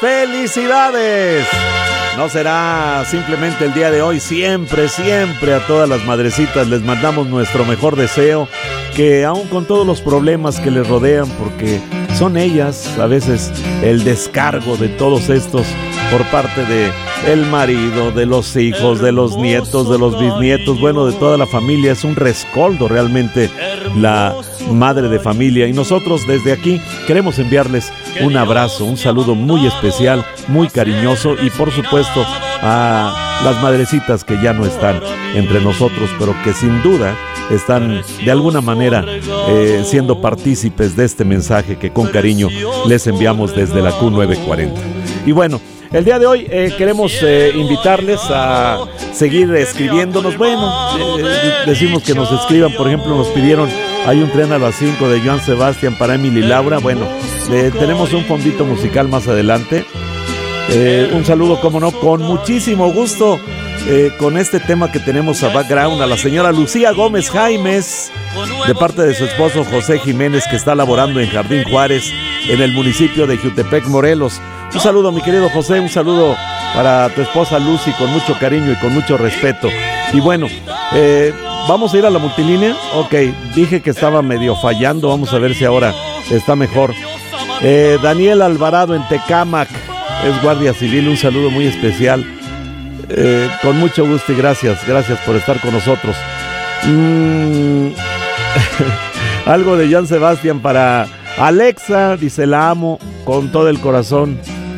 ¡Felicidades! No será simplemente el día de hoy, siempre a todas las madrecitas les mandamos nuestro mejor deseo, que aun con todos los problemas que les rodean, porque son ellas a veces el descargo de todos estos por parte de el marido, de los hijos, de los nietos, de los bisnietos, bueno, de toda la familia. Es un rescoldo realmente la madre de familia, y nosotros desde aquí queremos enviarles un abrazo, un saludo muy especial, muy cariñoso, y por supuesto a las madrecitas que ya no están entre nosotros, pero que sin duda están de alguna manera siendo partícipes de este mensaje que con cariño les enviamos desde la Q940. Y bueno, el día de hoy queremos invitarles a seguir escribiéndonos. Bueno, decimos que nos escriban. Por ejemplo, nos pidieron Hay un tren a las 5 de Joan Sebastián para Emily Laura. Bueno, tenemos un fondito musical más adelante. Un saludo, como no, con muchísimo gusto, con este tema que tenemos a background, a la señora Lucía Gómez Jaimes, de parte de su esposo José Jiménez, que está laborando en Jardín Juárez, en el municipio de Jutepec, Morelos. Un saludo, mi querido José, un saludo para tu esposa Lucy, con mucho cariño y con mucho respeto. Y bueno, vamos a ir a la multilínea. Ok, dije que estaba medio fallando, vamos a ver si ahora está mejor. Daniel Alvarado en Tecámac, es guardia civil, un saludo muy especial. Con mucho gusto y gracias por estar con nosotros. Algo de Joan Sebastián para Alexa, dice: la amo con todo el corazón,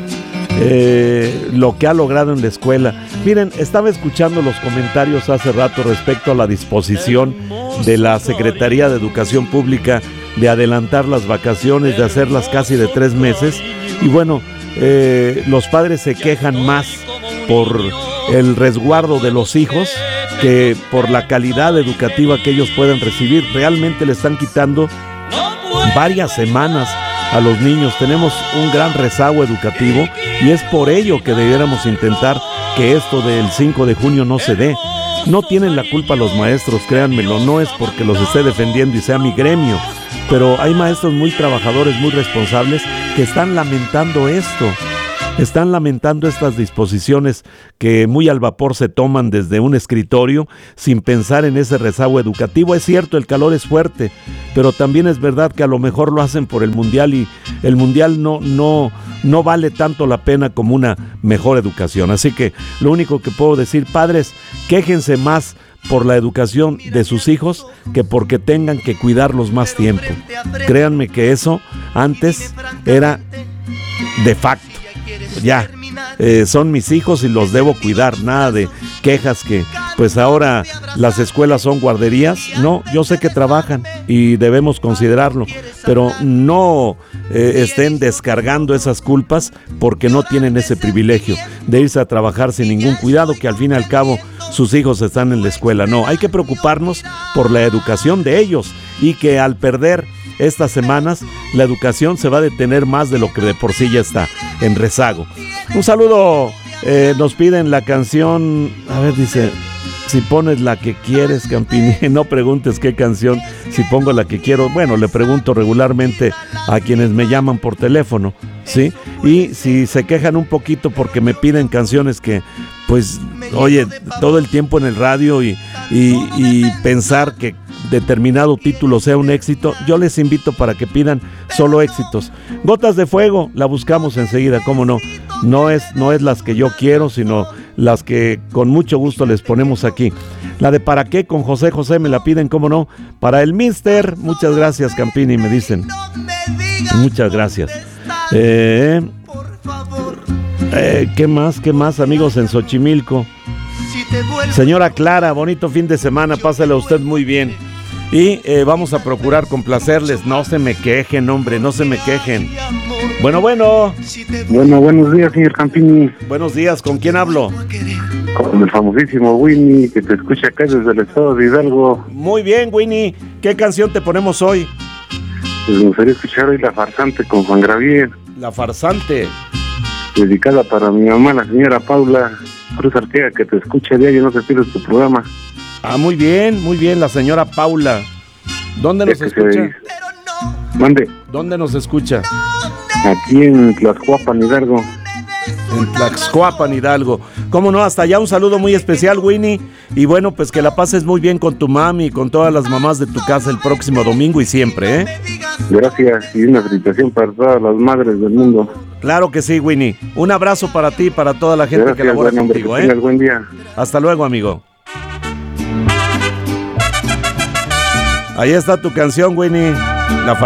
lo que ha logrado en la escuela. Miren, estaba escuchando los comentarios hace rato respecto a la disposición de la Secretaría de Educación Pública de adelantar las vacaciones, de hacerlas casi de 3 meses. Y bueno, los padres se quejan más por el resguardo de los hijos que por la calidad educativa que ellos pueden recibir. Realmente le están quitando varias semanas a los niños. Tenemos un gran rezago educativo y es por ello que debiéramos intentar que esto del 5 de junio no se dé. No tienen la culpa los maestros, créanmelo, no es porque los esté defendiendo y sea mi gremio, pero hay maestros muy trabajadores, muy responsables, que están lamentando esto. Están lamentando estas disposiciones que muy al vapor se toman desde un escritorio sin pensar en ese rezago educativo. Es cierto, el calor es fuerte, pero también es verdad que a lo mejor lo hacen por el mundial y el mundial no vale tanto la pena como una mejor educación. Así que lo único que puedo decir, padres, quéjense más por la educación de sus hijos que porque tengan que cuidarlos más tiempo. Créanme que eso antes era de facto. Ya, son mis hijos y los debo cuidar. Nada de quejas que pues ahora las escuelas son guarderías. No, yo sé que trabajan y debemos considerarlo, pero no estén descargando esas culpas porque no tienen ese privilegio de irse a trabajar sin ningún cuidado, que al fin y al cabo sus hijos están en la escuela. No, hay que preocuparnos por la educación de ellos, y que al perder estas semanas la educación se va a detener más de lo que de por sí ya está en rezago. Un saludo, nos piden la canción, a ver, dice: si pones la que quieres, Campini. No preguntes qué canción, si pongo la que quiero. Bueno, le pregunto regularmente a quienes me llaman por teléfono, ¿sí? Y si se quejan un poquito porque me piden canciones que, pues, oye, todo el tiempo en el radio y pensar que determinado título sea un éxito, yo les invito para que pidan solo éxitos. Gotas de Fuego, la buscamos enseguida, cómo no. No es las que yo quiero, sino las que con mucho gusto les ponemos aquí. La de ¿Para qué? Con José José me la piden, cómo no. Para el Mister, muchas gracias, Campini, me dicen. Muchas gracias. ¿Qué más, amigos en Xochimilco? Señora Clara, bonito fin de semana, pásale a usted muy bien. Y vamos a procurar complacerles. No se me quejen, hombre, no se me quejen. Bueno, buenos días, señor Campini. Buenos días, ¿con quién hablo? Con el famosísimo Winnie, que te escucha acá desde el estado de Hidalgo. Muy bien, Winnie, ¿qué canción te ponemos hoy? Pues me gustaría escuchar hoy La Farsante con Juan Gravier. La Farsante. Dedicada para mi mamá, la señora Paula Cruz Arteaga, que te escucha diario, no se pierdes tu programa. Ah, muy bien, la señora Paula. ¿Dónde nos escucha? Mande. ¿Dónde nos escucha? Aquí en Tlaxcuapan, Hidalgo. en Tlaxcoapan, Hidalgo. Cómo no, hasta allá un saludo muy especial, Winnie. Y bueno, pues que la pases muy bien con tu mami y con todas las mamás de tu casa el próximo domingo y siempre, ¿eh? Gracias, y una felicitación para todas las madres del mundo. Claro que sí, Winnie. Un abrazo para ti y para toda la gente que labora contigo, que tengas buen día. Hasta luego, amigo. Ahí está tu canción, Winnie. La